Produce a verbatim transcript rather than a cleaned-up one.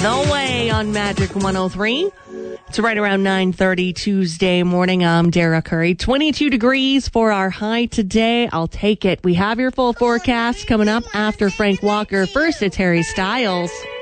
The Way on Magic one oh three. It's right around nine thirty Tuesday morning. I'm Dara Curry. twenty-two degrees for our high today. I'll take it. We have your full forecast coming up after Frank Walker. First, it's Harry Styles.